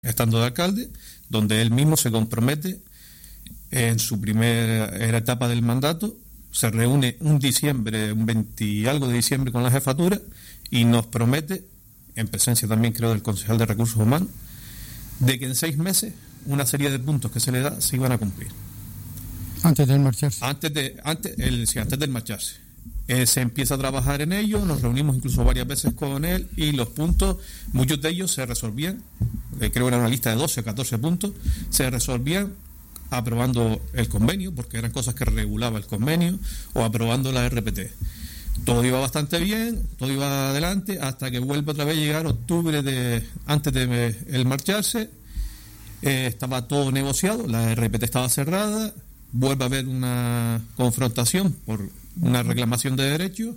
estando de alcalde, donde él mismo se compromete en su primera etapa del mandato, se reúne un 20 y algo de diciembre con la jefatura y nos promete, en presencia también creo del concejal de Recursos Humanos, de que en 6 meses una serie de puntos que se le da se iban a cumplir. Antes del marcharse. Antes del marcharse. Se empieza a trabajar en ello, nos reunimos incluso varias veces con él y los puntos, muchos de ellos se resolvían, creo que era una lista de 12 o 14 puntos, se resolvían aprobando el convenio, porque eran cosas que regulaba el convenio, o aprobando la RPT. Todo iba bastante bien, todo iba adelante, hasta que vuelve otra vez a llegar octubre antes de el marcharse, estaba todo negociado, la RPT estaba cerrada, vuelve a haber una confrontación por una reclamación de derechos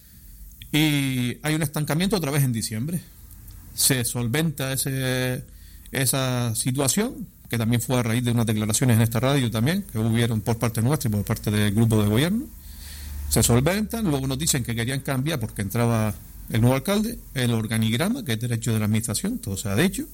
y hay un estancamiento otra vez en diciembre. Se solventa esa situación, que también fue a raíz de unas declaraciones en esta radio también, que hubieron por parte nuestra y por parte del grupo de gobierno. Se solventan, luego nos dicen que querían cambiar porque entraba el nuevo alcalde, el organigrama, que es derecho de la administración, todo se ha dicho,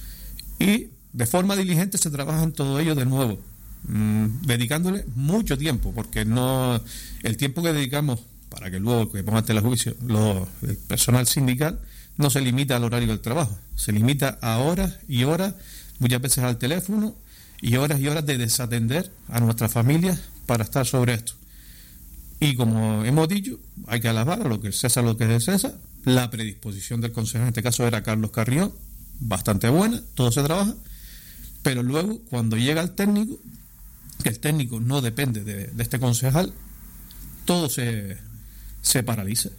y de forma diligente se trabaja en todo ello de nuevo, dedicándole mucho tiempo, porque no el tiempo que dedicamos para que luego que pongan ante el juicio el personal sindical no se limita al horario del trabajo, se limita a horas y horas, muchas veces al teléfono, y horas de desatender a nuestras familias para estar sobre esto. Y como hemos dicho, hay que alabar a lo que es César, la predisposición del consejero, en este caso era Carlos Carrión, bastante buena, todo se trabaja, pero luego cuando llega el técnico, que el técnico no depende de este concejal, todo se paraliza.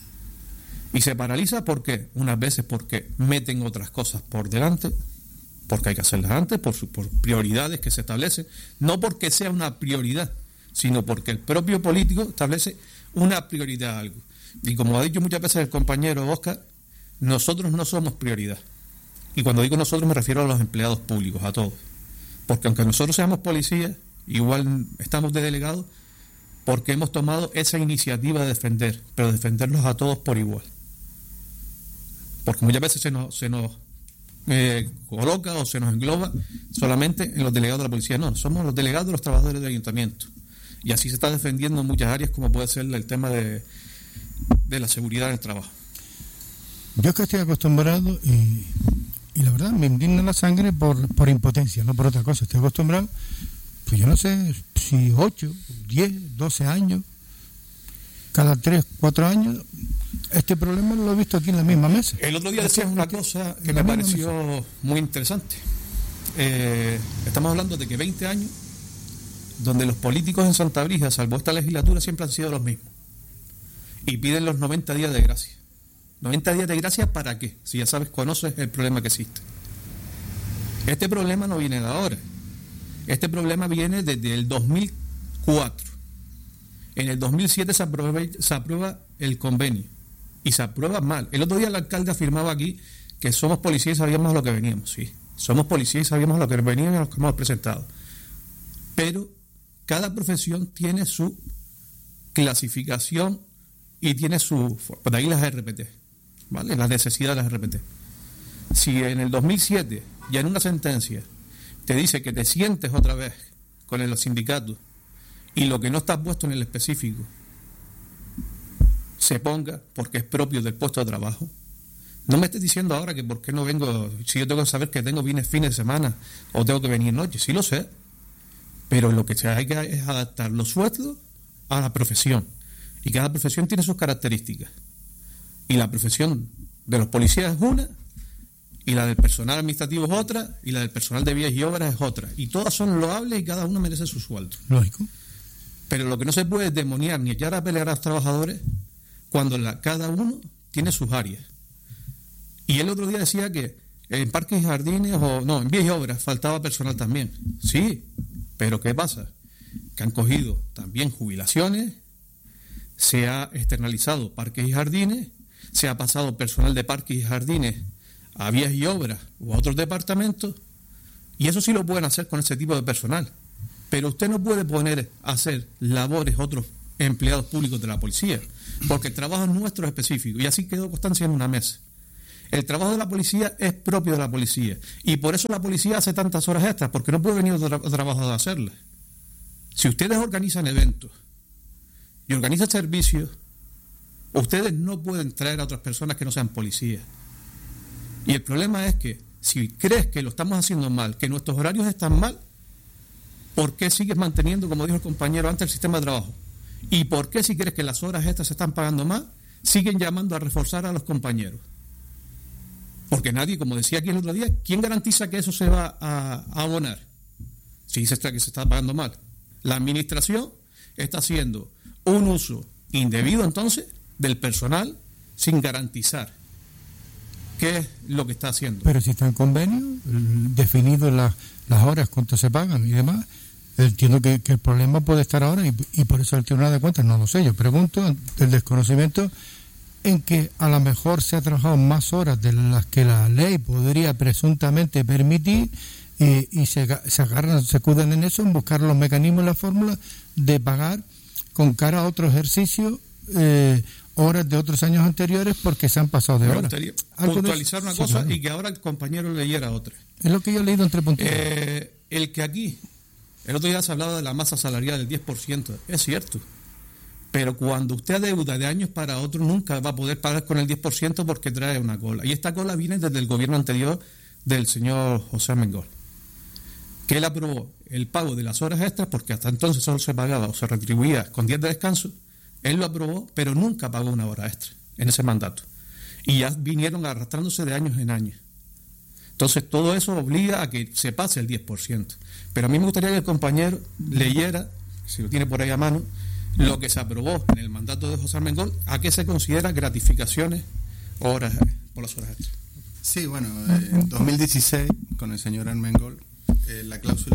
Y se paraliza porque unas veces porque meten otras cosas por delante, porque hay que hacerlas antes, por prioridades que se establecen, no porque sea una prioridad, sino porque el propio político establece una prioridad a algo. Y como ha dicho muchas veces el compañero Óscar, nosotros no somos prioridad. Y cuando digo nosotros me refiero a los empleados públicos, a todos. Porque aunque nosotros seamos policías, igual estamos de delegados, porque hemos tomado esa iniciativa de defender, pero defenderlos a todos por igual. Porque muchas veces se nos coloca o se nos engloba solamente en los delegados de la policía. No, somos los delegados de los trabajadores del ayuntamiento. Y así se está defendiendo en muchas áreas, como puede ser el tema de la seguridad en el trabajo. Yo es que estoy acostumbrado y la verdad me indigna la sangre por impotencia, no por otra cosa. Estoy acostumbrado, pues yo no sé si 8, 10, 12 años, cada 3, 4 años, este problema lo he visto aquí en la misma mesa. El otro día decías una cosa que me pareció muy interesante. Estamos hablando de que 20 años donde los políticos en Santa Brígida, salvo esta legislatura, siempre han sido los mismos. Y piden los 90 días de gracia. 90 días de gracia, ¿para qué? Si ya sabes, conoces el problema que existe. Este problema no viene de ahora. Este problema viene desde el 2004. En el 2007 se aprueba el convenio. Y se aprueba mal. El otro día el alcalde afirmaba aquí que somos policías y sabíamos a lo que veníamos. Sí, somos policías y sabíamos a lo que veníamos y a lo que hemos presentado. Pero cada profesión tiene su clasificación y tiene por ahí las RPT, ¿vale? La necesidad de las RPT. Si en el 2007, ya en una sentencia, te dice que te sientes otra vez con los sindicatos y lo que no está puesto en el específico se ponga porque es propio del puesto de trabajo, no me estés diciendo ahora que por qué no vengo, si yo tengo que saber que tengo fines de semana o tengo que venir noche, sí lo sé. Pero lo que hay que es adaptar los sueldos a la profesión. Y cada profesión tiene sus características. Y la profesión de los policías es una, y la del personal administrativo es otra, y la del personal de vías y obras es otra. Y todas son loables y cada uno merece su sueldo. Lógico. Pero lo que no se puede demoniar ni echar a pelear a los trabajadores cuando cada uno tiene sus áreas. Y el otro día decía que en parques y jardines, en vías y obras faltaba personal también. Sí. Pero ¿qué pasa? Que han cogido también jubilaciones, se ha externalizado parques y jardines, se ha pasado personal de parques y jardines a vías y obras o a otros departamentos, y eso sí lo pueden hacer con ese tipo de personal. Pero usted no puede poner a hacer labores otros empleados públicos de la policía, porque el trabajo nuestro es específico, y así quedó constancia en una mesa. El trabajo de la policía es propio de la policía. Y por eso la policía hace tantas horas extras, porque no puede venir otro trabajo de hacerlas. Si ustedes organizan eventos y organizan servicios, ustedes no pueden traer a otras personas que no sean policías. Y el problema es que si crees que lo estamos haciendo mal, que nuestros horarios están mal, ¿por qué sigues manteniendo, como dijo el compañero antes, el sistema de trabajo? ¿Y por qué, si crees que las horas estas se están pagando más, siguen llamando a reforzar a los compañeros? Porque nadie, como decía aquí el otro día, ¿quién garantiza que eso se va a abonar? Si dice que se está pagando mal. La administración está haciendo un uso indebido, entonces, del personal sin garantizar qué es lo que está haciendo. Pero si está en convenio, definido las horas, cuánto se pagan y demás, entiendo que el problema puede estar ahora y por eso el Tribunal de Cuentas, no lo sé, yo pregunto el desconocimiento en que a lo mejor se ha trabajado más horas de las que la ley podría presuntamente permitir y se agarran, se acuden en eso, en buscar los mecanismos y las fórmulas de pagar con cara a otro ejercicio horas de otros años anteriores porque se han pasado de horas. Me gustaría puntualizar una cosa, claro, y que ahora el compañero leyera otra. Es lo que yo he leído entre puntos. El que aquí, el otro día se hablaba de la masa salarial del 10%, es cierto, pero cuando usted adeuda de años para otros nunca va a poder pagar con el 10% porque trae una cola. Y esta cola viene desde el gobierno anterior del señor José Armengol, que él aprobó el pago de las horas extras porque hasta entonces solo se pagaba o se retribuía con 10 de descanso. Él lo aprobó, pero nunca pagó una hora extra en ese mandato. Y ya vinieron arrastrándose de años en años. Entonces, todo eso obliga a que se pase el 10%. Pero a mí me gustaría que el compañero leyera, si lo tiene por ahí a mano, lo que se aprobó en el mandato de José Armengol, a qué se considera gratificaciones horas por las horas extras. Sí, bueno, en 2016, con el señor Armengol, la cláusula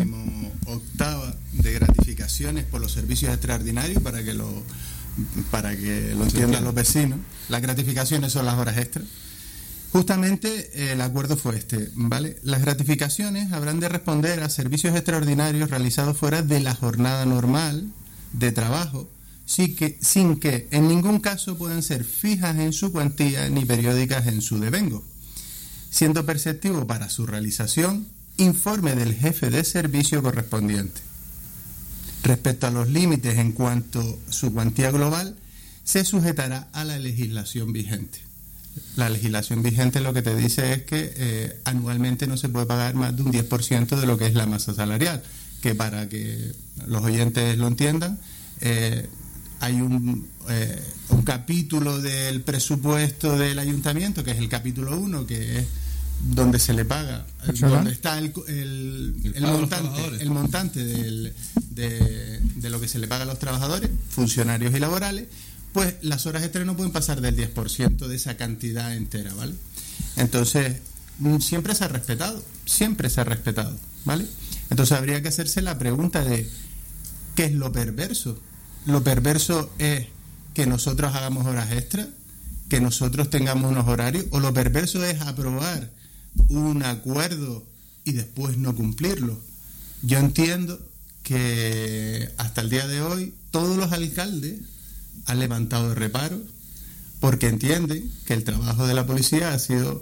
28ª de gratificaciones por los servicios extraordinarios, para que lo entiendan los vecinos. Las gratificaciones son las horas extras. Justamente el acuerdo fue este, ¿vale? Las gratificaciones habrán de responder a servicios extraordinarios realizados fuera de la jornada normal de trabajo, sin que en ningún caso puedan ser fijas en su cuantía ni periódicas en su devengo, siendo perceptivo para su realización informe del jefe de servicio correspondiente. Respecto a los límites en cuanto a su cuantía global, se sujetará a la legislación vigente. La legislación vigente lo que te dice es que anualmente no se puede pagar más de un 10% de lo que es la masa salarial, que para que los oyentes lo entiendan, hay un capítulo del presupuesto del ayuntamiento, que es el capítulo 1, que es donde se le paga, donde está el montante de lo que se le paga a los trabajadores, funcionarios y laborales. Pues las horas extras no pueden pasar del 10% de esa cantidad entera, ¿vale? Entonces, siempre se ha respetado, ¿vale? Entonces habría que hacerse la pregunta de ¿qué es lo perverso? Lo perverso es que nosotros hagamos horas extras, que nosotros tengamos unos horarios, o lo perverso es aprobar un acuerdo y después no cumplirlo. Yo entiendo que hasta el día de hoy todos los alcaldes han levantado reparos porque entienden que el trabajo de la policía ha sido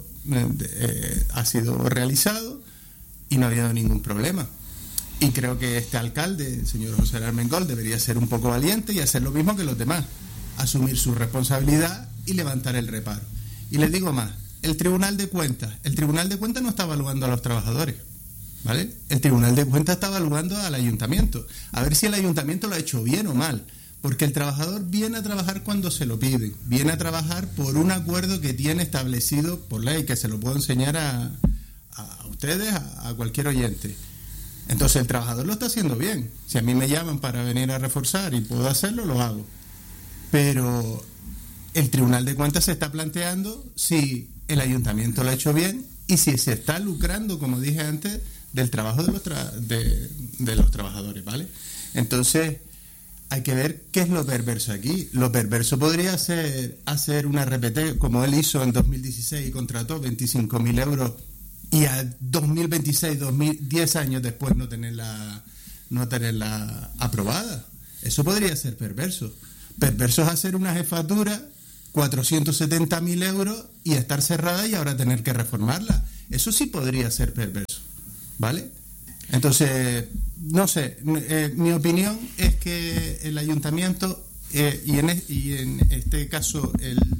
realizado y no ha habido ningún problema. Y creo que este alcalde, el señor José Armengol, debería ser un poco valiente y hacer lo mismo que los demás, asumir su responsabilidad y levantar el reparo. Y les digo más, el Tribunal de Cuentas no está evaluando a los trabajadores, ¿vale? El Tribunal de Cuentas está evaluando al ayuntamiento, a ver si el ayuntamiento lo ha hecho bien o mal, porque el trabajador viene a trabajar cuando se lo piden, viene a trabajar por un acuerdo que tiene establecido por ley, que se lo puedo enseñar a ustedes, a cualquier oyente. Entonces el trabajador lo está haciendo bien. Si a mí me llaman para venir a reforzar y puedo hacerlo, lo hago. Pero el Tribunal de Cuentas se está planteando si el ayuntamiento lo ha hecho bien y si se está lucrando, como dije antes, del trabajo de los trabajadores, ¿vale? Entonces hay que ver qué es lo perverso aquí. Lo perverso podría ser hacer una RPT, como él hizo en 2016 y contrató 25.000 euros, y a 2026, 10 años después no tenerla aprobada. Eso podría ser perverso. Perverso es hacer una jefatura 470.000 euros y estar cerrada y ahora tener que reformarla. Eso sí podría ser perverso, ¿vale? Entonces, no sé, mi opinión es que el ayuntamiento y en este caso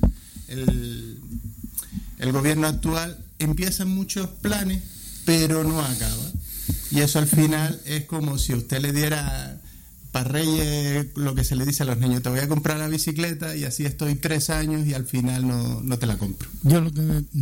el gobierno actual empiezan muchos planes, pero no acaba. Y eso al final es como si usted le diera para Reyes lo que se le dice a los niños: te voy a comprar la bicicleta, y así estoy 3 años y al final no te la compro. Yo lo que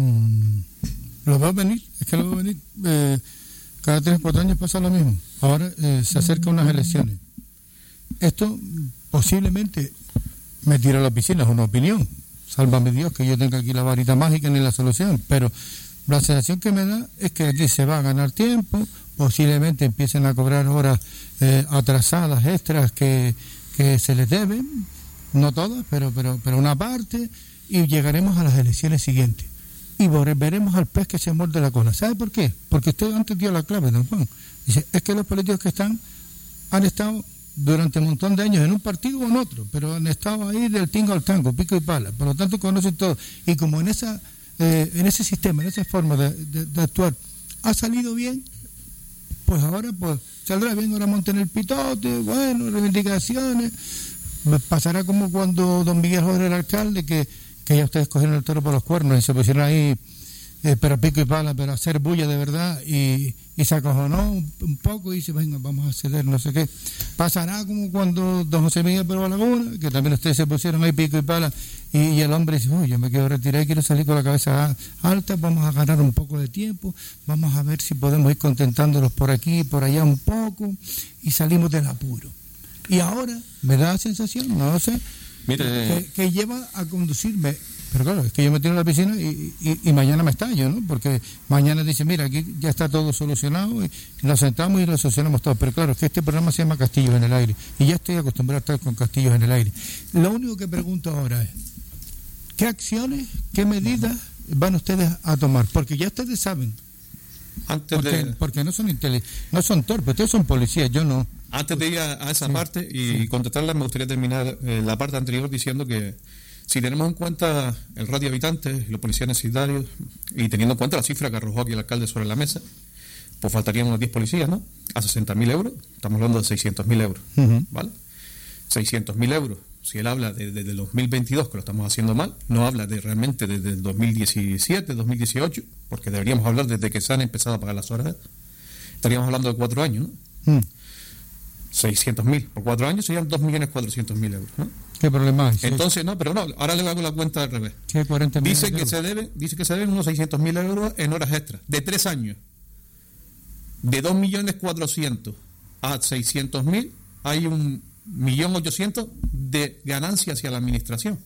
lo veo venir, es que lo veo venir. Cada 3 o 4 años pasa lo mismo. Ahora se acercan unas elecciones. Esto posiblemente me tira a la piscina, es una opinión. Sálvame Dios que yo tenga aquí la varita mágica ni la solución, pero la sensación que me da es que aquí se va a ganar tiempo, posiblemente empiecen a cobrar horas atrasadas, extras que se les deben, no todas, pero una parte, y llegaremos a las elecciones siguientes. Y veremos al pez que se muerde la cola. ¿Sabe por qué? Porque usted antes dio la clave, don Juan. Dice, es que los políticos que han estado durante un montón de años en un partido o en otro, pero han estado ahí del tingo al tango, pico y pala. Por lo tanto, conocen todo. Y como en ese sistema, en esa forma de actuar, ha salido bien, pues ahora pues saldrá bien, ahora monten el pitote, bueno, reivindicaciones. Pasará como cuando don Miguel Jorge era alcalde, que ya ustedes cogieron el toro por los cuernos y se pusieron ahí, pero pico y pala, pero hacer bulla de verdad, y se acojonó un poco y dice, venga, vamos a ceder, no sé qué. Pasará como cuando don José Miguel Pero Laguna, que también ustedes se pusieron ahí pico y pala, y el hombre dice, yo me quiero retirar y quiero salir con la cabeza alta, vamos a ganar un poco de tiempo, vamos a ver si podemos ir contentándolos por aquí y por allá un poco, y salimos del apuro. Y ahora me da la sensación, no sé, que lleva a conducirme, pero claro, es que yo me tiro a la piscina y mañana me estallo, ¿no? Porque mañana dice, mira, aquí ya está todo solucionado, y nos sentamos y lo solucionamos todo. Pero claro, es que este programa se llama Castillos en el Aire, y ya estoy acostumbrado a estar con Castillos en el Aire. Lo único que pregunto ahora es, ¿qué acciones, qué medidas van ustedes a tomar? Porque ya ustedes saben, porque no son torpes, ustedes son policías, yo no. Antes de ir a esa parte y contestarla, me gustaría terminar la parte anterior diciendo que si tenemos en cuenta el radio de habitantes y los policías necesarios, y teniendo en cuenta la cifra que arrojó aquí el alcalde sobre la mesa, pues faltarían unos 10 policías, ¿no? A 60.000 euros, estamos hablando de 600.000 euros, ¿vale? 600.000 euros, si él habla desde el 2022, que lo estamos haciendo mal, no habla realmente desde el 2017, 2018, porque deberíamos hablar desde que se han empezado a pagar las horas, estaríamos hablando de 4 años, ¿no? 600.000 por 4 años serían 2.400.000 euros, ¿no? ¿Qué problema hay? Entonces, no, pero no, ahora le hago la cuenta al revés. Dice que se deben unos 600.000 euros en horas extras, de 3 años. De 2.400.000 a 600.000 hay 1.800.000 de ganancia hacia la administración.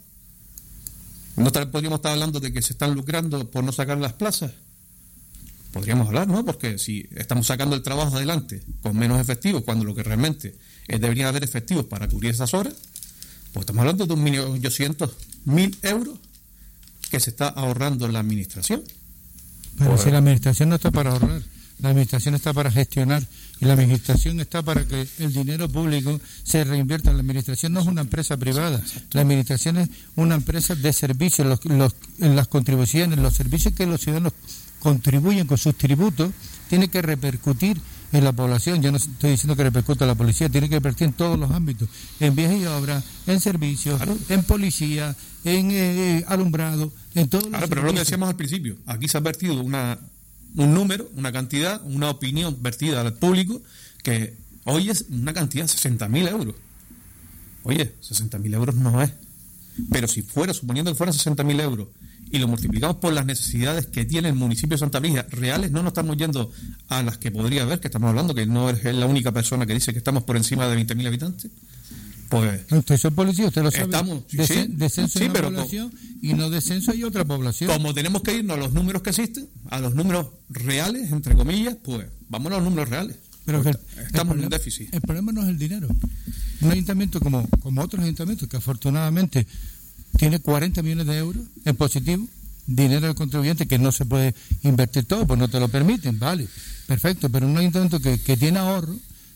¿No podríamos estar hablando de que se están lucrando por no sacar las plazas? Podríamos hablar, ¿no? Porque si estamos sacando el trabajo adelante con menos efectivos, cuando lo que realmente deberían haber efectivos para cubrir esas horas, pues estamos hablando de 1.800.000 euros que se está ahorrando en la administración. Pero si la administración no está para ahorrar, la administración está para gestionar, y la administración está para que el dinero público se reinvierta. La administración no es una empresa privada, la administración es una empresa de servicios, en las contribuciones, los servicios que los ciudadanos contribuyen con sus tributos, tiene que repercutir en la población. Yo no estoy diciendo que repercuta en la policía, tiene que repercutir en todos los ámbitos, en vías y obras, en servicios, en policía, en alumbrado, en todos los pero lo que decíamos al principio, aquí se ha vertido un número, una cantidad, una opinión vertida al público, que hoy es una cantidad de 60.000 euros. Oye, 60.000 euros no es, pero si fuera, suponiendo que fueran 60.000 euros, y lo multiplicamos por las necesidades que tiene el municipio de Santa Brígida, reales, no nos estamos yendo a las que podría haber, que estamos hablando, que no es la única persona que dice que estamos por encima de 20.000 habitantes. Pues usted es policía, usted lo sabe. Estamos, descenso en una población, y no descenso hay otra población. Como tenemos que irnos a los números que existen, a los números reales, entre comillas, pues vamos a los números reales. Pero estamos en un déficit. El problema no es el dinero. Un ayuntamiento como otros ayuntamientos, que afortunadamente tiene 40 millones de euros en positivo, dinero del contribuyente que no se puede invertir todo, pues no te lo permiten, vale, perfecto, pero un ayuntamiento que tiene ahorro,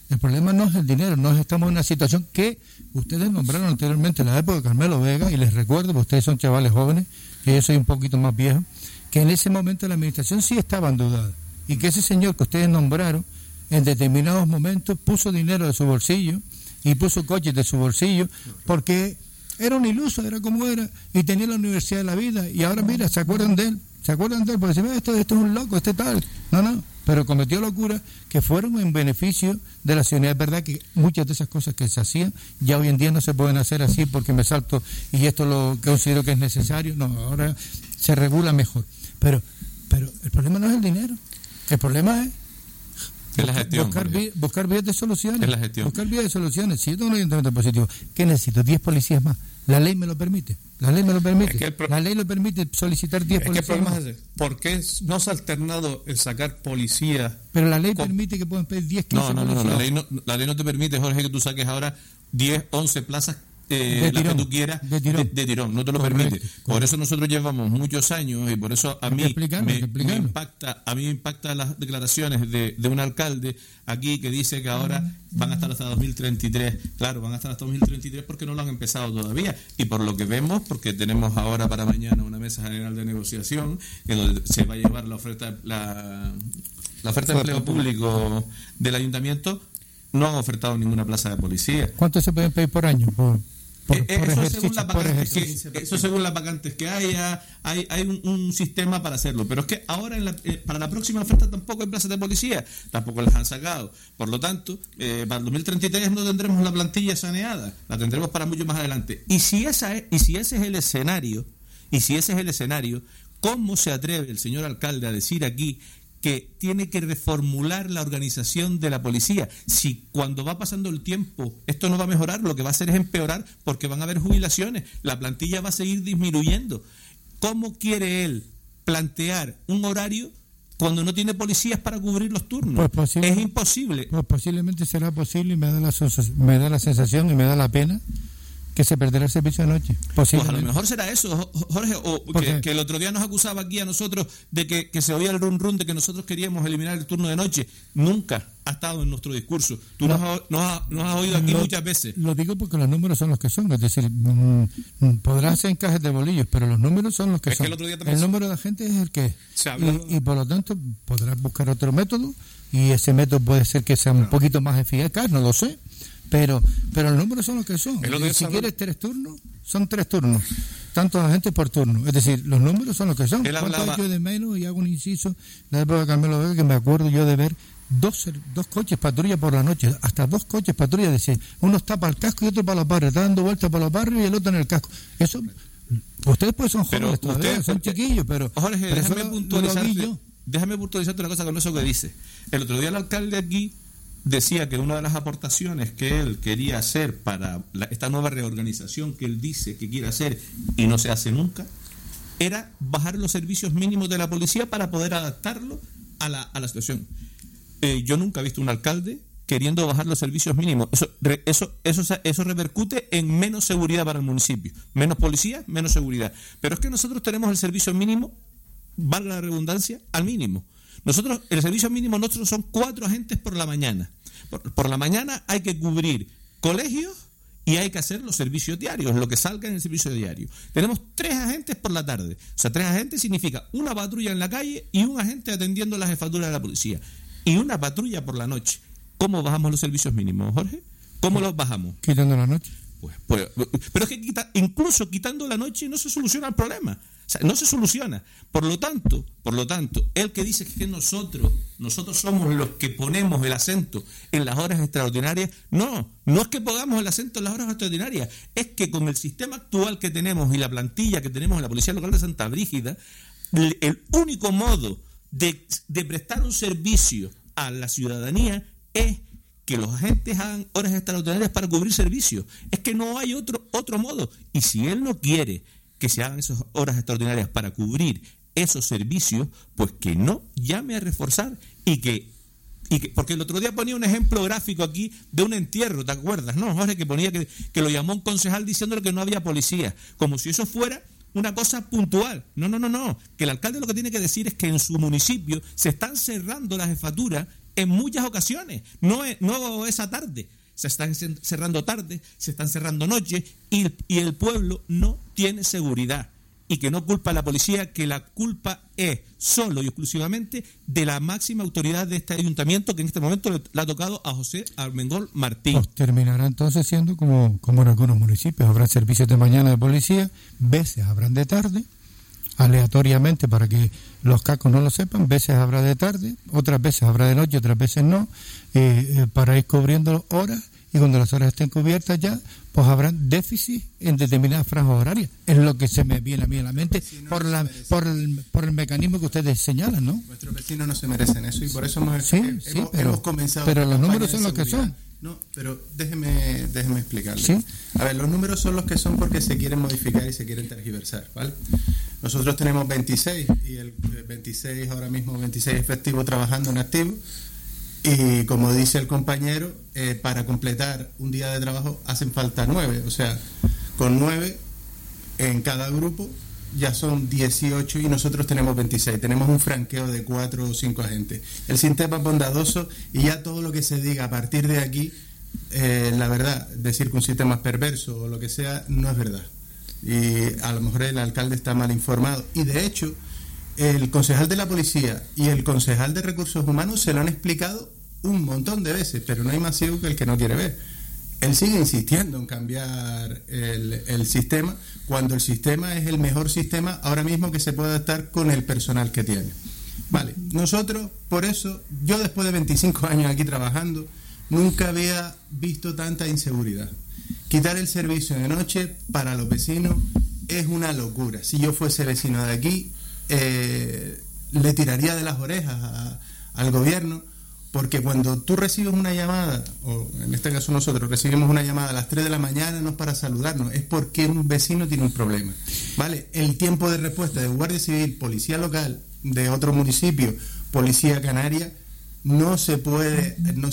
El problema no es el dinero, no estamos en una situación que ustedes nombraron anteriormente en la época de Carmelo Vega, y les recuerdo, porque ustedes son chavales jóvenes, y yo soy un poquito más viejo, que en ese momento la administración sí estaba endeudada, y que ese señor que ustedes nombraron, en determinados momentos puso dinero de su bolsillo, y puso coches de su bolsillo, porque era un iluso, era como era, y tenía la Universidad de la Vida, y ahora mira, ¿se acuerdan de él? Porque dicen, este es un loco, este tal. No, pero cometió locuras que fueron en beneficio de la ciudadanía. Es verdad que muchas de esas cosas que se hacían ya hoy en día no se pueden hacer así porque me salto y esto lo considero que es necesario. No, ahora se regula mejor. Pero el problema no es el dinero, el problema es la gestión, buscar vías de soluciones. Es la gestión. Buscar vías de soluciones. Si yo tengo un ayuntamiento positivo, ¿qué necesito? 10 policías más. La ley me lo permite. La ley lo permite solicitar 10 policías. ¿Qué problema es ese? ¿Por qué no se ha alternado el sacar policías? Pero la ley permite que puedan pedir 10, 15 policías. No, la ley no te permite, Jorge, que tú saques ahora 10, 11 plazas las que tú quieras de tirón, no te lo permite. Por eso nosotros llevamos muchos años y por eso a mí me impacta las declaraciones de un alcalde aquí que dice que ahora van a estar hasta 2033. Claro, van a estar hasta 2033 porque no lo han empezado todavía, y por lo que vemos, porque tenemos ahora para mañana una mesa general de negociación en donde se va a llevar la oferta de empleo público del ayuntamiento. No han ofertado ninguna plaza de policía. ¿Cuánto se pueden pedir por año? Eso según las vacantes que haya, hay un sistema para hacerlo. Pero es que ahora para la próxima oferta tampoco hay plazas de policía, tampoco las han sacado. Por lo tanto, para el 2033 no tendremos la plantilla saneada, la tendremos para mucho más adelante. Y si ese es el escenario, ¿cómo se atreve el señor alcalde a decir aquí que tiene que reformular la organización de la policía? Si cuando va pasando el tiempo esto no va a mejorar, lo que va a hacer es empeorar, porque van a haber jubilaciones, la plantilla va a seguir disminuyendo. ¿Cómo quiere él plantear un horario cuando no tiene policías para cubrir los turnos? Es imposible. Pues posiblemente será posible, y me da la sensación y me da la pena que se perderá el servicio de noche. Pues a lo mejor será eso, Jorge, o que el otro día nos acusaba aquí a nosotros de que se oía el run run de que nosotros queríamos eliminar el turno de noche. Nunca ha estado en nuestro discurso. Tú nos has oído aquí muchas veces. Lo digo porque los números son los que son, es decir, podrán ser encajes de bolillos, pero los números son los que son. El número de gente es el que es. Y por lo tanto podrás buscar otro método, y ese método puede ser que sea un poquito más eficaz, no lo sé. Pero los números son los que son. Si quieres 3 turnos, son 3 turnos. Tantos agentes por turno. Es decir, los números son los que son. ¿Cuánto yo de menos? Y hago un inciso. En la época de Carmelo Vega, que me acuerdo yo de ver dos coches patrulla por la noche. Hasta 2 coches patrulla. Decir, uno está para el casco y otro para los barrios. Está dando vueltas para los barrios y el otro en el casco. Eso, ustedes pues son jóvenes todavía, son chiquillos, pero... Jorge, déjame puntualizarte una cosa con eso que dice. El otro día el alcalde aquí decía que una de las aportaciones que él quería hacer para esta nueva reorganización que él dice que quiere hacer y no se hace nunca, era bajar los servicios mínimos de la policía para poder adaptarlo a la situación. Yo nunca he visto un alcalde queriendo bajar los servicios mínimos. Eso repercute en menos seguridad para el municipio. Menos policía, menos seguridad. Pero es que nosotros tenemos el servicio mínimo, valga la redundancia, al mínimo. El servicio mínimo nuestro son 4 agentes por la mañana. Por la mañana hay que cubrir colegios y hay que hacer los servicios diarios, lo que salga en el servicio diario. Tenemos 3 agentes por la tarde. O sea, 3 agentes significa una patrulla en la calle y un agente atendiendo la jefatura de la policía. Y una patrulla por la noche. ¿Cómo bajamos los servicios mínimos, Jorge? ¿Cómo los bajamos? Quitando la noche. Pero es que incluso quitando la noche no se soluciona el problema. O sea, no se soluciona. Por lo tanto, el que dice que nosotros somos los que ponemos el acento en las horas extraordinarias, no es que pongamos el acento en las horas extraordinarias, es que con el sistema actual que tenemos y la plantilla que tenemos en la Policía Local de Santa Brígida, el único modo de prestar un servicio a la ciudadanía es que los agentes hagan horas extraordinarias para cubrir servicios. Es que no hay otro modo. Y si él no quiere que se hagan esas horas extraordinarias para cubrir esos servicios, pues que no llame a reforzar y que porque el otro día ponía un ejemplo gráfico aquí de un entierro, ¿te acuerdas? No, Jorge, que ponía que lo llamó un concejal diciéndole que no había policía, como si eso fuera una cosa puntual. No. Que el alcalde lo que tiene que decir es que en su municipio se están cerrando las jefaturas en muchas ocasiones, no esa tarde. Se están cerrando tarde, se están cerrando noches y el pueblo no tiene seguridad. Y que no culpa a la policía, que la culpa es solo y exclusivamente de la máxima autoridad de este ayuntamiento, que en este momento le ha tocado a José Armengol Martín. Pues terminará entonces siendo como en algunos municipios. Habrá servicios de mañana de policía, veces habrán de tarde, aleatoriamente para que los cacos no lo sepan, veces habrá de tarde, otras veces habrá de noche, otras veces no, para ir cubriendo horas, y cuando las horas estén cubiertas ya, pues habrán déficit en determinadas franjas horarias. Es lo que se me viene a mí a la mente por el mecanismo que ustedes señalan, ¿no? Nuestros vecinos no se merecen eso y por eso hemos comenzado. Pero los números son los que son. No, pero déjeme explicarle. ¿Sí? A ver, los números son los que son porque se quieren modificar y se quieren tergiversar, ¿vale? Nosotros tenemos 26 y el 26 ahora mismo 26 efectivos trabajando en activo. Y como dice el compañero, para completar un día de trabajo hacen falta 9. O sea, con 9 en cada grupo ya son 18 y nosotros tenemos 26. Tenemos un franqueo de 4 o 5 agentes. El sistema es bondadoso y ya todo lo que se diga a partir de aquí, la verdad, decir que un sistema es perverso o lo que sea, no es verdad. Y a lo mejor el alcalde está mal informado. Y de hecho, el concejal de la policía y el concejal de recursos humanos se lo han explicado un montón de veces, pero no hay más ciego que el que no quiere ver. Él sigue insistiendo en cambiar el sistema, cuando el sistema es el mejor sistema ahora mismo que se puede adaptar con el personal que tiene. Vale, nosotros, por eso, yo después de 25 años aquí trabajando, nunca había visto tanta inseguridad. Quitar el servicio de noche para los vecinos es una locura. Si yo fuese vecino de aquí, le tiraría de las orejas al gobierno, porque cuando tú recibes una llamada, o en este caso nosotros recibimos una llamada a las 3 de la mañana, no es para saludarnos, es porque un vecino tiene un problema, ¿vale? El tiempo de respuesta de Guardia Civil, Policía Local, de otro municipio, Policía Canaria, no se puede. No,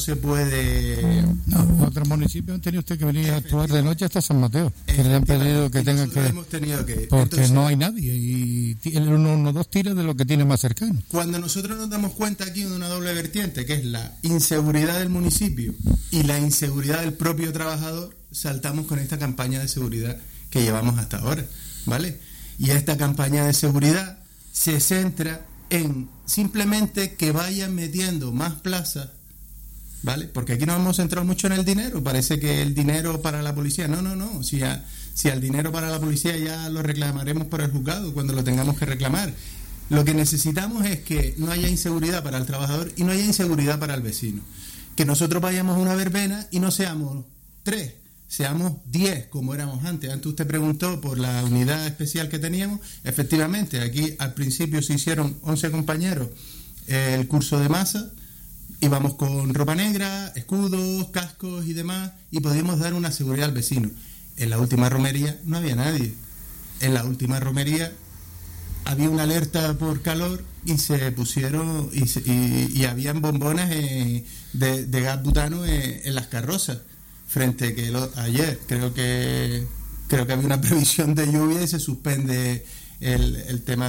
otros municipios han tenido usted que venir a actuar de noche hasta San Mateo, que le han pedido que tengan que. Hemos tenido que. Porque entonces, no hay nadie y el 112 tira de lo que tiene más cercano. Cuando nosotros nos damos cuenta aquí de una doble vertiente, que es la inseguridad del municipio y la inseguridad del propio trabajador, saltamos con esta campaña de seguridad que llevamos hasta ahora, ¿vale? Y esta campaña de seguridad se centra en simplemente que vayan metiendo más plazas, ¿vale? Porque aquí nos hemos centrado mucho en el dinero. Parece que el dinero para la policía, no. Si al dinero para la policía ya lo reclamaremos por el juzgado cuando lo tengamos que reclamar. Lo que necesitamos es que no haya inseguridad para el trabajador y no haya inseguridad para el vecino. Que nosotros vayamos a una verbena y no seamos 3, seamos 10 como éramos antes. Antes usted preguntó por la unidad especial que teníamos. Efectivamente, aquí al principio se hicieron 11 compañeros el curso de masa, íbamos con ropa negra, escudos, cascos y demás, y podíamos dar una seguridad al vecino. En la última romería no había nadie. En la última romería había una alerta por calor y se pusieron y habían bombonas de gas butano en las carrozas. Frente que ayer creo que había una previsión de lluvia y se suspende el tema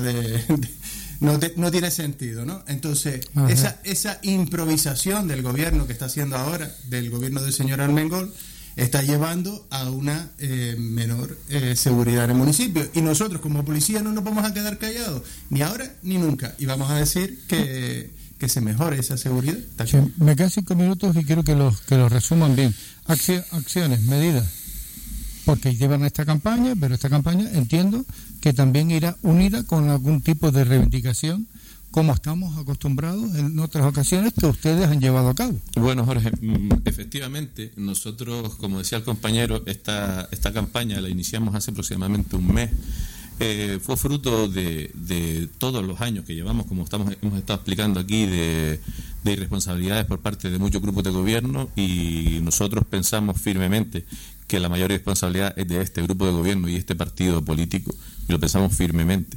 no tiene sentido, ¿no? Entonces, esa improvisación del gobierno que está haciendo ahora, del gobierno del señor Armengol, está llevando a una menor seguridad en el municipio. Y nosotros como policía no nos vamos a quedar callados, ni ahora ni nunca, y vamos a decir que se mejore esa seguridad. Sí, me quedan 5 minutos y quiero que los resuman bien. Acciones, medidas, porque llevan esta campaña, pero esta campaña entiendo que también irá unida con algún tipo de reivindicación, como estamos acostumbrados en otras ocasiones que ustedes han llevado a cabo. Bueno, Jorge, efectivamente, nosotros, como decía el compañero, esta campaña la iniciamos hace aproximadamente un mes. Fue fruto de todos los años que llevamos, como hemos estado explicando aquí, de irresponsabilidades por parte de muchos grupos de gobierno, y nosotros pensamos firmemente que la mayor responsabilidad es de este grupo de gobierno y este partido político, y lo pensamos firmemente.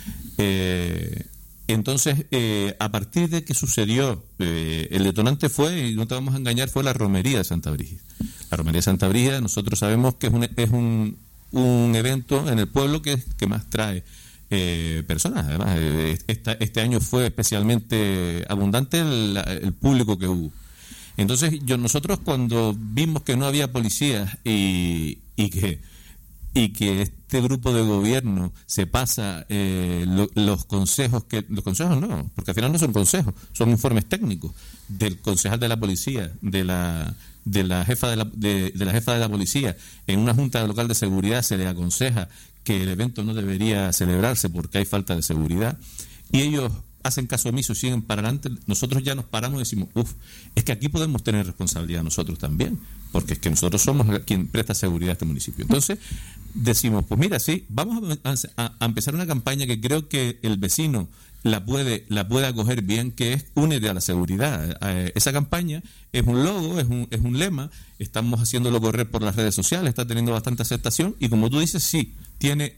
Entonces, a partir de que sucedió, el detonante fue, y no te vamos a engañar, fue la romería de Santa Brígida. La romería de Santa Brígida, nosotros sabemos que es un evento en el pueblo que más trae personas. Además, este año fue especialmente abundante el público que hubo. Entonces, nosotros cuando vimos que no había policías y que este grupo de gobierno se pasa los consejos no, porque al final no son consejos, son informes técnicos del concejal de la policía, de la jefa de la jefa de la policía. En una junta local de seguridad se le aconseja que el evento no debería celebrarse porque hay falta de seguridad, y ellos hacen caso omiso, siguen para adelante. Nosotros ya nos paramos y decimos, es que aquí podemos tener responsabilidad nosotros también, porque es que nosotros somos quien presta seguridad a este municipio. Entonces decimos, pues mira, sí, vamos a empezar una campaña que creo que el vecino la puede acoger bien, que es Únete a la seguridad. Esa campaña es un logo, es un lema, estamos haciéndolo correr por las redes sociales, está teniendo bastante aceptación, y como tú dices, sí, tiene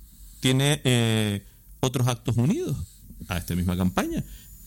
otros actos unidos a esta misma campaña.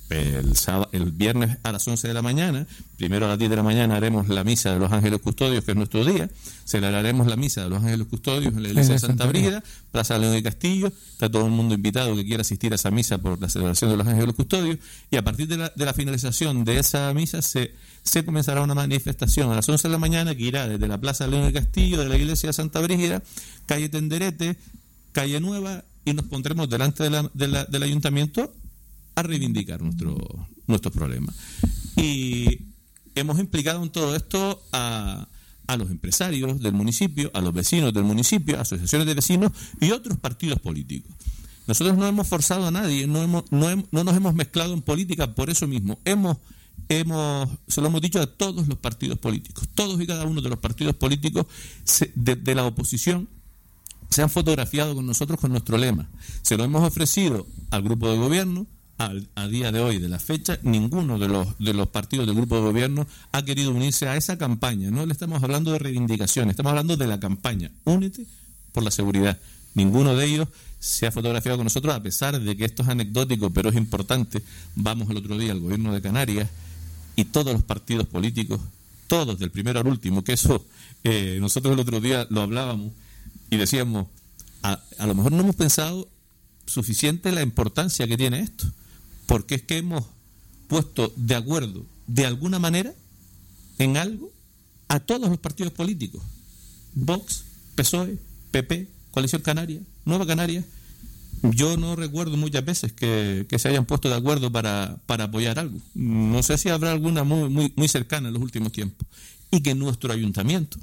El viernes a las 11 de la mañana, primero a las 10 de la mañana haremos la misa de los Ángeles Custodios, que es nuestro día. Celebraremos la misa de los Ángeles Custodios en la iglesia de Santa Brígida, Plaza León de Castillo. Está todo el mundo invitado que quiera asistir a esa misa por la celebración de los Ángeles Custodios, y a partir de la finalización de esa misa se comenzará una manifestación a las 11 de la mañana que irá desde la Plaza León de Castillo, de la iglesia de Santa Brígida, calle Tenderete, calle Nueva, y nos pondremos delante del ayuntamiento a reivindicar nuestros problemas. Y hemos implicado en todo esto a los empresarios del municipio, a los vecinos del municipio, asociaciones de vecinos y otros partidos políticos. Nosotros no hemos forzado a nadie, no nos hemos mezclado en política por eso mismo. Se lo hemos dicho a todos los partidos políticos. Todos y cada uno de los partidos políticos de la oposición se han fotografiado con nosotros con nuestro lema. Se lo hemos ofrecido al grupo de gobierno. A día de hoy, de la fecha, ninguno de los partidos del grupo de gobierno ha querido unirse a esa campaña. No le estamos hablando de reivindicación, estamos hablando de la campaña Únete por la seguridad. Ninguno de ellos se ha fotografiado con nosotros, a pesar de que esto es anecdótico, pero es importante. Vamos el otro día al gobierno de Canarias y todos los partidos políticos, todos, del primero al último, que eso nosotros el otro día lo hablábamos y decíamos, a lo mejor no hemos pensado suficiente la importancia que tiene esto, porque es que hemos puesto de acuerdo de alguna manera en algo a todos los partidos políticos: Vox, PSOE, PP, Coalición Canaria, Nueva Canarias. Yo no recuerdo muchas veces que se hayan puesto de acuerdo para apoyar algo. No sé si habrá alguna muy cercana en los últimos tiempos. Y que nuestro ayuntamiento,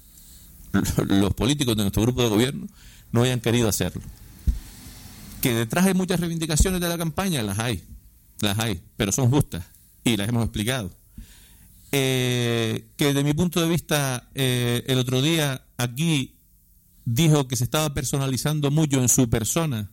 los políticos de nuestro grupo de gobierno, no hayan querido hacerlo. Que detrás hay muchas reivindicaciones de la campaña, las hay, pero son justas y las hemos explicado. Que de mi punto de vista, el otro día aquí dijo que se estaba personalizando mucho en su persona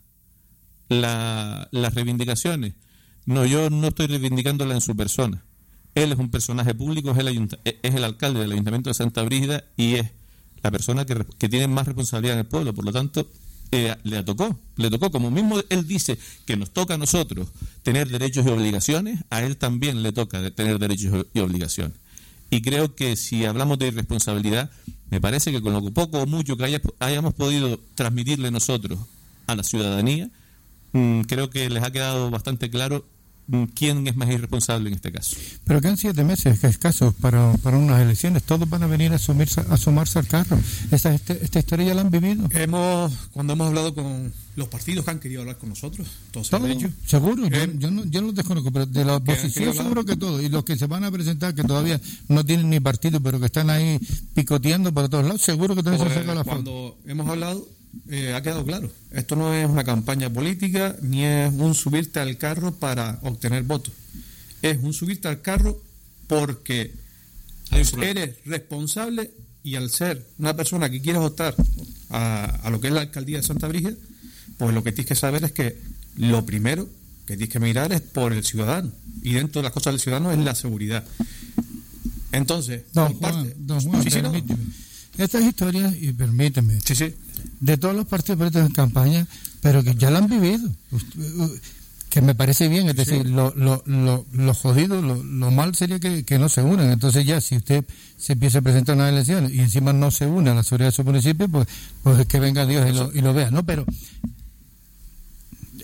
las reivindicaciones. No, yo no estoy reivindicándola en su persona. Él es un personaje público, es el alcalde del Ayuntamiento de Santa Brígida y es la persona que tiene más responsabilidad en el pueblo. Por lo tanto, le tocó, como mismo él dice que nos toca a nosotros tener derechos y obligaciones, a él también le toca tener derechos y obligaciones. Y creo que si hablamos de irresponsabilidad, me parece que con lo poco o mucho que hayamos podido transmitirle nosotros a la ciudadanía, creo que les ha quedado bastante claro quién es más irresponsable en este caso. Pero quedan 7 meses escasos para unas elecciones. Todos van a venir a sumarse al carro. Esta historia ya la han vivido. Cuando hemos hablado con los partidos que han querido hablar con nosotros, todos han hecho. Seguro, yo no los desconozco, pero de la oposición seguro que todos. Y los que se van a presentar, que todavía no tienen ni partido, pero que están ahí picoteando por todos lados, seguro que también se saca la foto. Cuando hemos hablado, ha quedado claro, esto no es una campaña política ni es un subirte al carro para obtener votos, es un subirte al carro porque eres responsable, y al ser una persona que quiere votar a lo que es la alcaldía de Santa Brígida, pues lo que tienes que saber es que lo primero que tienes que mirar es por el ciudadano, y dentro de las cosas del ciudadano es la seguridad. Entonces, don Juan, permíteme. Estas historias, y permíteme, de todos los partidos políticos en campaña, pero que ya la han vivido, que me parece bien, es decir, lo jodido, lo mal sería que no se unan. Entonces ya, si usted se empieza a presentar unas elecciones y encima no se une a la seguridad de su municipio, pues es que venga Dios y lo vea, ¿no? Pero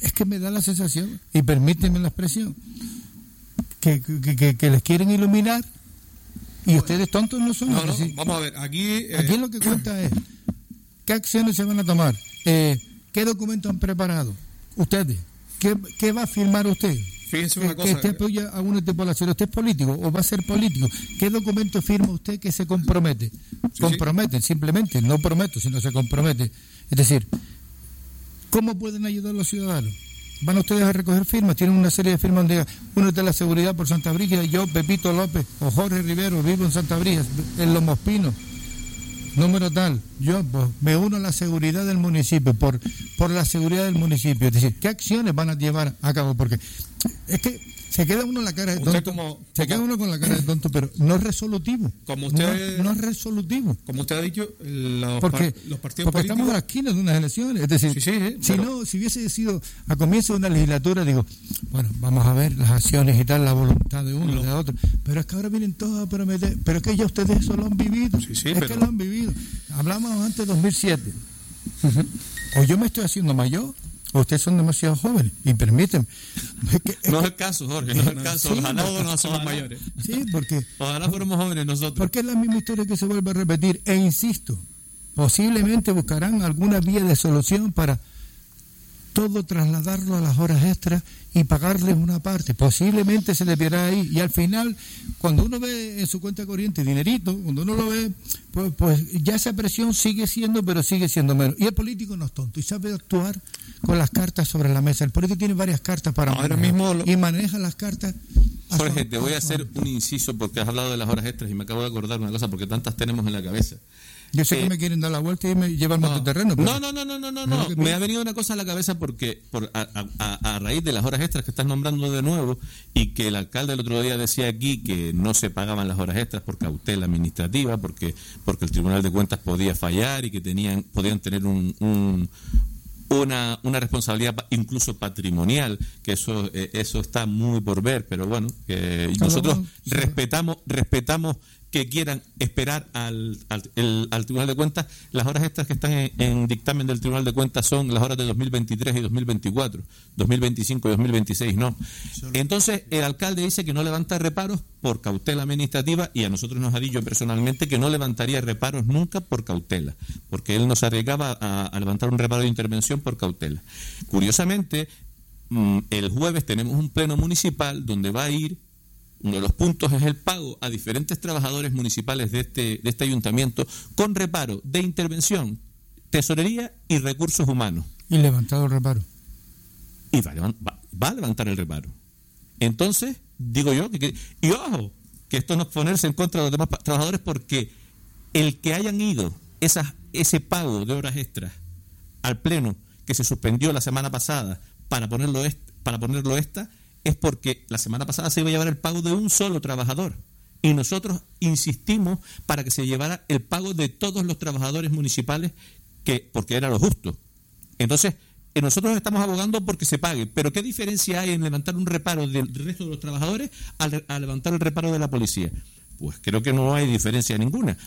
es que me da la sensación, y permíteme la expresión, que les quieren iluminar y ustedes tontos no son. No, vamos a ver, aquí lo que cuenta es qué acciones se van a tomar, qué documentos han preparado ustedes, qué va a firmar usted. Fíjense una cosa. Que usted apoya a uno de población. ¿Usted es político o va a ser político? ¿Qué documento firma usted que se compromete? Comprometen, simplemente, no prometo, sino se compromete. Es decir, ¿cómo pueden ayudar a los ciudadanos? Van ustedes a recoger firmas, tienen una serie de firmas donde uno es de la seguridad por Santa Brígida, yo, Pepito López o Jorge Rivero, vivo en Santa Brígida, en Los Mospinos, número tal, yo pues, me uno a la seguridad del municipio, por la seguridad del municipio. Es decir, ¿qué acciones van a llevar a cabo? Porque es que se queda uno la cara de tonto, queda uno con la cara de tonto, pero no es resolutivo. Como usted, no es resolutivo. Como usted ha dicho, los partidos porque estamos a la esquina de unas elecciones. Es decir, si hubiese sido a comienzo de una legislatura, digo, bueno, vamos a ver las acciones y tal, la voluntad de uno, de otro. Pero es que ahora vienen todos a prometer. Pero es que ya ustedes eso lo han vivido. Que lo han vivido. Hablamos antes de 2007. O yo me estoy haciendo mayor, o ustedes son demasiado jóvenes, y permítanme. No es el caso, Jorge, no es el caso. Ojalá todos nos hacemos mayores. Sí, porque... Ojalá fuéramos jóvenes nosotros. Porque es la misma historia que se vuelve a repetir. E insisto, posiblemente buscarán alguna vía de solución para todo trasladarlo a las horas extras y pagarles una parte. Posiblemente se le pierda ahí. Y al final, cuando uno ve en su cuenta corriente dinerito, cuando uno lo ve, pues ya esa presión sigue siendo, pero sigue siendo menos. Y el político no es tonto y sabe actuar con las cartas sobre la mesa. El político tiene varias cartas para manejar, y maneja las cartas. Jorge, te voy a hacer un inciso porque has hablado de las horas extras y me acabo de acordar una cosa porque tantas tenemos en la cabeza. Yo sé que me quieren dar la vuelta y me llevan más de terreno. No. Me ha venido una cosa a la cabeza porque a raíz de las horas extras que estás nombrando de nuevo y que el alcalde el otro día decía aquí que no se pagaban las horas extras por cautela administrativa, porque el Tribunal de Cuentas podía fallar y que podían tener una responsabilidad incluso patrimonial, que eso está muy por ver, pero bueno, que nosotros respetamos que quieran esperar al Tribunal de Cuentas. Las horas extras que están en dictamen del Tribunal de Cuentas son las horas de 2023 y 2024, 2025 y 2026 no. Entonces el alcalde dice que no levanta reparos por cautela administrativa y a nosotros nos ha dicho personalmente que no levantaría reparos nunca por cautela, porque él nos arriesgaba a levantar un reparo de intervención por cautela. Curiosamente, el jueves tenemos un pleno municipal donde va a ir, uno de los puntos es el pago a diferentes trabajadores municipales de este ayuntamiento con reparo de intervención, tesorería y recursos humanos. Y levantado el reparo. Y va a levantar el reparo. Entonces, digo yo, y ojo, que esto no es ponerse en contra de los demás trabajadores, porque el que hayan ido ese pago de horas extras al pleno que se suspendió la semana pasada para ponerlo esta, es porque la semana pasada se iba a llevar el pago de un solo trabajador y nosotros insistimos para que se llevara el pago de todos los trabajadores municipales, porque era lo justo. Entonces, nosotros estamos abogando porque se pague, pero ¿qué diferencia hay en levantar un reparo del resto de los trabajadores a levantar el reparo de la policía? Pues creo que no hay diferencia ninguna.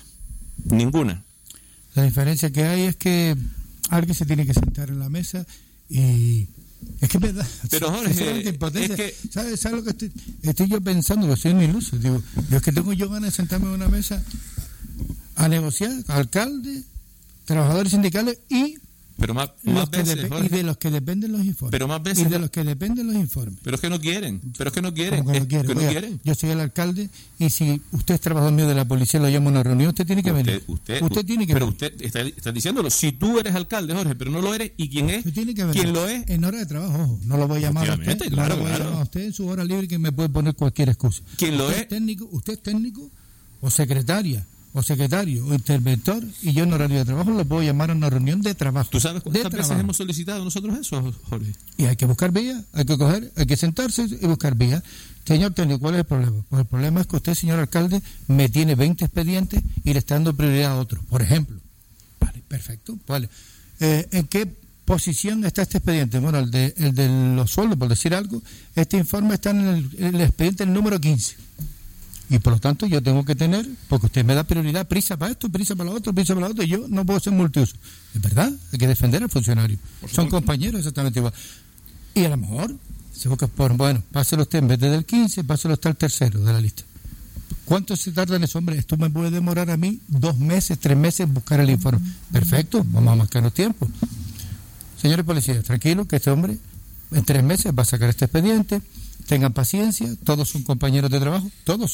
La diferencia que hay es que alguien se tiene que sentar en la mesa y... Es que me da... Pero Jorge, ¿sabes lo que estoy yo pensando? Que soy un iluso. Digo, es que tengo yo ganas de sentarme en una mesa a negociar, alcalde, trabajadores sindicales y... Pero más veces, y de los que dependen los informes. Pero más veces. Y de los que dependen los informes. Pero es que no quieren. ¿Cómo que no quieren? Yo soy el alcalde y si usted es trabajador mío de la policía, lo llamo a una reunión, usted tiene que venir. Usted tiene que venir. Pero usted está diciéndolo. Si tú eres alcalde, Jorge, pero no lo eres, ¿y quién es? Tiene que venir. ¿Quién lo es? En hora de trabajo, ojo. No lo voy a llamar a usted. Claro, no lo voy a llamar a usted en su hora libre, que me puede poner cualquier excusa. ¿Quién lo es? Usted es técnico o secretaria o secretario o interventor, y yo en horario de trabajo lo puedo llamar a una reunión de trabajo. ¿Tú sabes cuántas veces hemos solicitado nosotros eso, Jorge? Y hay que buscar vías, hay que sentarse y buscar vías. Señor técnico, ¿cuál es el problema? Pues el problema es que usted, señor alcalde, me tiene 20 expedientes y le está dando prioridad a otros, por ejemplo. Vale, perfecto. Vale. ¿En qué posición está este expediente? Bueno, el de los sueldos, por decir algo, este informe está en el expediente el número 15. Y por lo tanto yo tengo que tener, porque usted me da prioridad, prisa para esto, prisa para lo otro, y yo no puedo ser multiuso. Es verdad, hay que defender al funcionario. Son compañeros exactamente igual. Y a lo mejor se busca por, bueno, páselo usted en vez del 15, páselo hasta el tercero de la lista. ¿Cuánto se tarda en eso, hombre? Esto me puede demorar a mí 2 meses, 3 meses en buscar el informe. Perfecto, vamos a marcarnos tiempo. Señores policías, tranquilos, que este hombre en 3 meses va a sacar este expediente. Tengan paciencia, todos son compañeros de trabajo,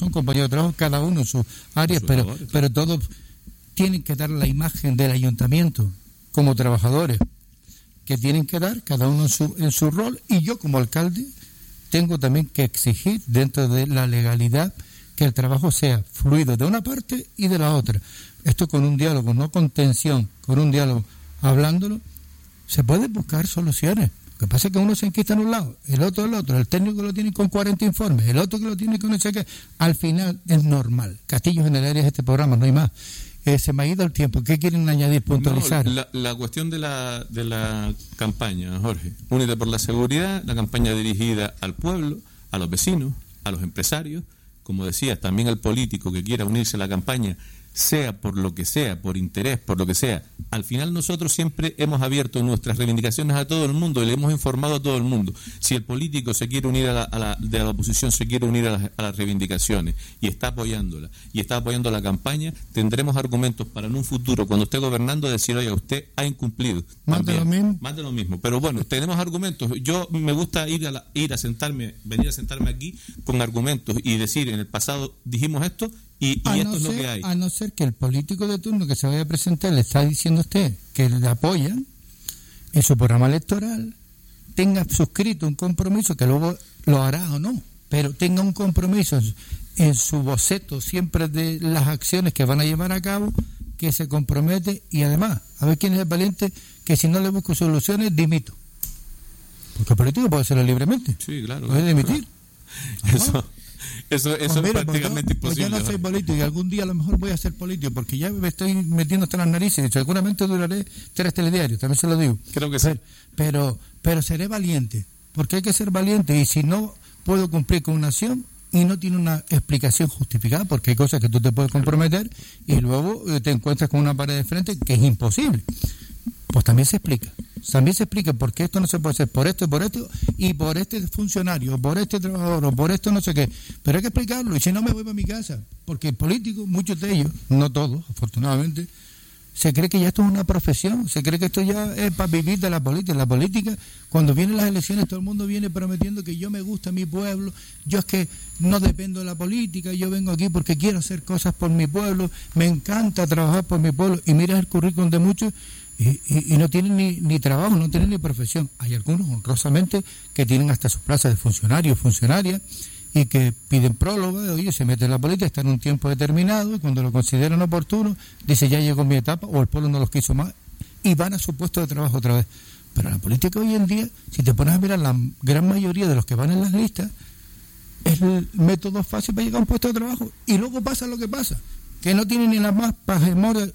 cada uno en su área, pero todos tienen que dar la imagen del ayuntamiento como trabajadores, que tienen que dar cada uno en su rol, y yo como alcalde tengo también que exigir dentro de la legalidad que el trabajo sea fluido de una parte y de la otra. Esto con un diálogo, no con tensión, con un diálogo, hablándolo, se pueden buscar soluciones. Lo que pasa es que uno se enquista en un lado, el otro, el técnico lo tiene con 40 informes, el otro que lo tiene con no sé qué. Al final es normal. Castillos en el área de este programa, no hay más. Se me ha ido el tiempo. ¿Qué quieren añadir, puntualizar? No, la cuestión de la campaña, Jorge. Unida por la Seguridad, la campaña dirigida al pueblo, a los vecinos, a los empresarios, como decías, también al político que quiera unirse a la campaña, sea por lo que sea, por interés, por lo que sea. Al final nosotros siempre hemos abierto nuestras reivindicaciones a todo el mundo y le hemos informado a todo el mundo. Si el político se quiere unir de la oposición, se quiere unir a las reivindicaciones y está apoyándola, y está apoyando la campaña, tendremos argumentos para en un futuro, cuando esté gobernando, decir, oye, usted ha incumplido. Más de lo mismo. Pero bueno, tenemos argumentos. Yo me gusta venir a sentarme aquí con argumentos y decir, en el pasado dijimos esto, y esto es lo que hay. A no ser que el político de turno que se vaya a presentar le está diciendo a usted que le apoyan en su programa electoral, tenga suscrito un compromiso, que luego lo hará o no, pero tenga un compromiso en su boceto siempre de las acciones que van a llevar a cabo, que se compromete, y además, a ver quién es el valiente, que si no le busco soluciones, dimito. Porque el político puede hacerlo libremente. Sí, claro. Puede dimitir. Eso es prácticamente imposible. Pues yo no soy político y algún día a lo mejor voy a ser político porque ya me estoy metiendo hasta las narices. Seguramente duraré 3 telediarios, también se lo digo. Creo que sí. Pero seré valiente, porque hay que ser valiente, y si no puedo cumplir con una acción y no tiene una explicación justificada, porque hay cosas que tú te puedes comprometer y luego te encuentras con una pared de frente que es imposible, pues también se explica. También se explica por qué esto no se puede hacer, por esto, y por este funcionario, por este trabajador, o por esto no sé qué. Pero hay que explicarlo, y si no me voy para mi casa. Porque el político, muchos de ellos, no todos, afortunadamente, se cree que ya esto es una profesión, se cree que esto ya es para vivir de la política. La política, cuando vienen las elecciones, todo el mundo viene prometiendo que yo me gusta mi pueblo, yo es que no dependo de la política, yo vengo aquí porque quiero hacer cosas por mi pueblo, me encanta trabajar por mi pueblo, y miras el currículum de muchos, y no tienen ni trabajo, no tienen ni profesión. Hay algunos, honrosamente, que tienen hasta sus plazas de funcionarios, funcionarias, y que piden prólogo, oye, se meten en la política, están un tiempo determinado, y cuando lo consideran oportuno, dice, ya llegó mi etapa, o el pueblo no los quiso más, y van a su puesto de trabajo otra vez. Pero la política hoy en día, si te pones a mirar, la gran mayoría de los que van en las listas, es el método fácil para llegar a un puesto de trabajo, y luego pasa lo que pasa, que no tienen ni la más pajamota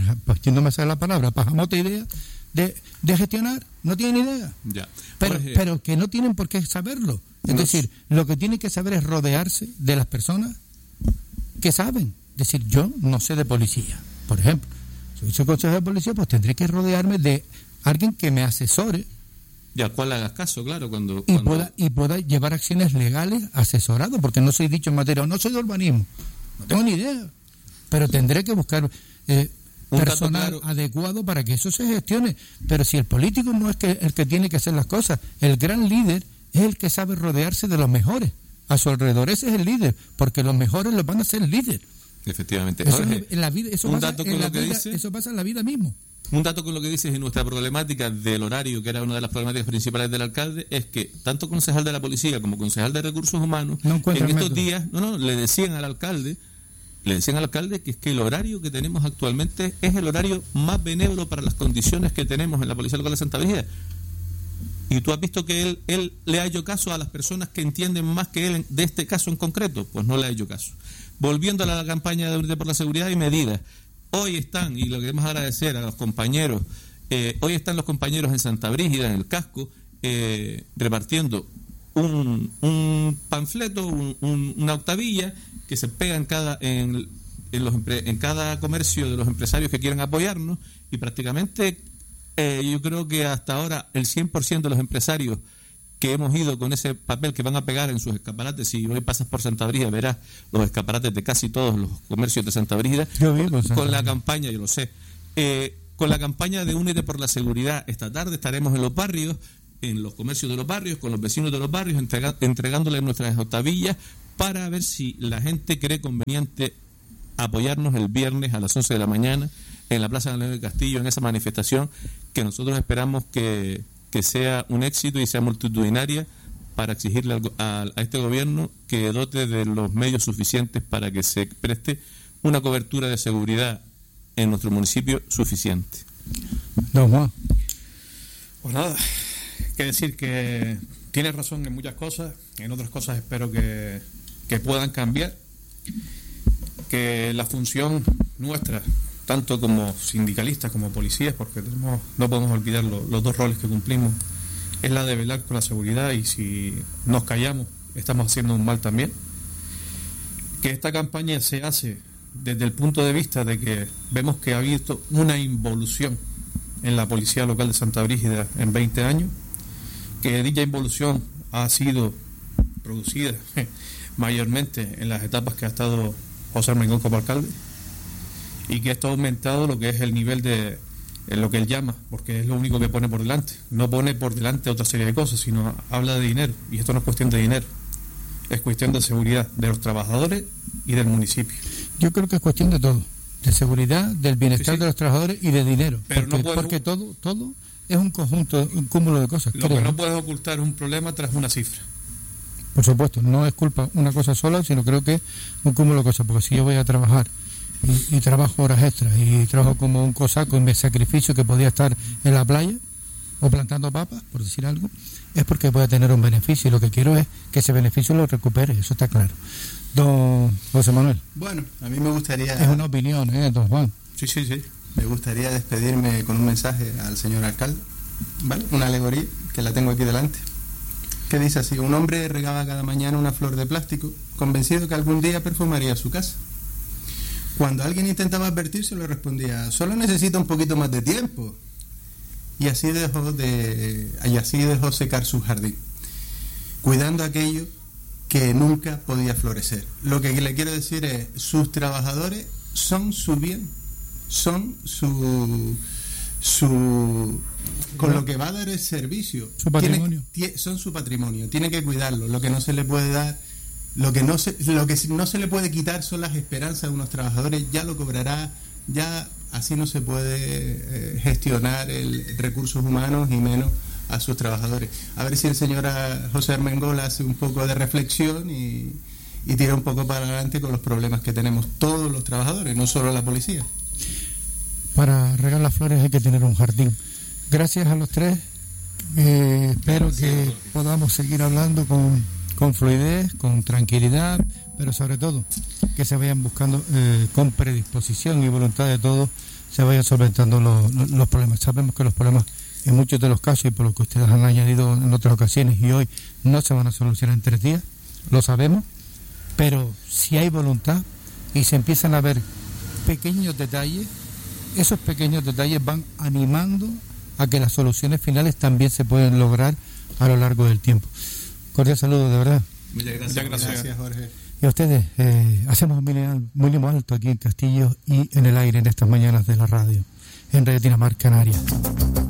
idea de gestionar, no tienen idea. Ya. Pero que no tienen por qué saberlo. Es decir, lo que tienen que saber es rodearse de las personas que saben. Es decir, yo no sé de policía, por ejemplo. Si soy consejero de policía, pues tendré que rodearme de alguien que me asesore. Y al cual hagas caso, claro, cuando pueda llevar acciones legales asesorado, porque no soy dicho en materia, no soy de urbanismo, no tengo ni idea. Pero tendré que buscar personal adecuado para que eso se gestione. Pero si el político no es el que tiene que hacer las cosas, el gran líder es el que sabe rodearse de los mejores. A su alrededor ese es el líder, porque los mejores los van a hacer líder. Efectivamente. Eso, Jorge, en la vida, eso pasa en la vida mismo. Un dato con lo que dices, en nuestra problemática del horario, que era una de las problemáticas principales del alcalde, es que tanto concejal de la policía como concejal de recursos humanos, en estos días, le decían al alcalde que es que el horario que tenemos actualmente es el horario más benévolo para las condiciones que tenemos en la Policía Local de Santa Brígida. Y tú has visto que él le ha hecho caso a las personas que entienden más que él de este caso en concreto. Pues no le ha hecho caso. Volviendo a la campaña de Unidad por la Seguridad y medidas. Hoy están, y lo queremos agradecer a los compañeros, hoy están los compañeros en Santa Brígida, en el casco, repartiendo un panfleto, una octavilla que se pega en cada comercio de los empresarios que quieran apoyarnos, y prácticamente yo creo que hasta ahora el 100% de los empresarios que hemos ido con ese papel que van a pegar en sus escaparates. Si hoy pasas por Santa Brígida verás los escaparates de casi todos los comercios de Santa Brígida con la campaña, yo lo sé, con la campaña de Únete por la Seguridad. Esta tarde estaremos en los barrios, en los comercios de los barrios, con los vecinos de los barrios, entregándoles nuestras octavillas para ver si la gente cree conveniente apoyarnos el viernes a las 11 de la mañana en la Plaza de León del Castillo, en esa manifestación que nosotros esperamos que sea un éxito y sea multitudinaria, para exigirle a este gobierno que dote de los medios suficientes para que se preste una cobertura de seguridad en nuestro municipio suficiente. Don Juan. Pues nada, que decir que tiene razón en muchas cosas, en otras cosas espero que puedan cambiar, que la función nuestra, tanto como sindicalistas como policías, porque no podemos olvidar los dos roles que cumplimos, es la de velar con la seguridad, y si nos callamos estamos haciendo un mal también. Que esta campaña se hace desde el punto de vista de que vemos que ha habido una involución en la policía local de Santa Brígida en 20 años, que dicha involución ha sido producida mayormente en las etapas que ha estado José Armengol como alcalde, y que esto ha aumentado lo que es el nivel de lo que él llama, porque es lo único que pone por delante. No pone por delante otra serie de cosas, sino habla de dinero, y esto no es cuestión de dinero, es cuestión de seguridad de los trabajadores y del municipio. Yo creo que es cuestión de todo, de seguridad, del bienestar de los trabajadores y de dinero, pero porque todo es un conjunto, un cúmulo de cosas. Lo que no puedes ocultar es un problema tras una cifra. Por supuesto, no es culpa una cosa sola, sino creo que es un cúmulo de cosas, porque si yo voy a trabajar y trabajo horas extras y trabajo como un cosaco y me sacrificio que podía estar en la playa o plantando papas, por decir algo, es porque voy a tener un beneficio, y lo que quiero es que ese beneficio lo recupere, eso está claro. Don José Manuel. Bueno, a mí me gustaría... Es una opinión, don Juan. Sí. Me gustaría despedirme con un mensaje al señor alcalde, ¿vale? Una alegoría que la tengo aquí delante, que dice así: un hombre regaba cada mañana una flor de plástico, convencido que algún día perfumaría su casa. Cuando alguien intentaba advertirse, le respondía: solo necesita un poquito más de tiempo. Y así dejó secar su jardín, cuidando aquello que nunca podía florecer. Lo que le quiero decir es: sus trabajadores son su bien, son con lo que va a dar el servicio, su patrimonio. Son su patrimonio, tiene que cuidarlo. Lo que no se le puede dar, lo que no se le puede quitar son las esperanzas de unos trabajadores. Ya lo cobrará, ya así no se puede gestionar recursos humanos y menos a sus trabajadores. A ver si el señor José Armengol hace un poco de reflexión y tira un poco para adelante con los problemas que tenemos todos los trabajadores, no solo la policía. Para regar las flores hay que tener un jardín. Gracias a los tres. Espero que podamos seguir hablando con fluidez, con tranquilidad, pero sobre todo que se vayan buscando con predisposición y voluntad de todos, se vayan solventando los problemas. Sabemos que los problemas en muchos de los casos, y por lo que ustedes han añadido en otras ocasiones y hoy, no se van a solucionar en 3 días, lo sabemos, pero si hay voluntad y se empiezan a ver pequeños detalles, esos pequeños detalles van animando a que las soluciones finales también se pueden lograr a lo largo del tiempo. Cordial saludo, de verdad. Muchas gracias, Jorge. Y a ustedes, hacemos muy alto aquí en Castillo y en el aire en estas mañanas de la radio, en Radio Dinamarca Canaria.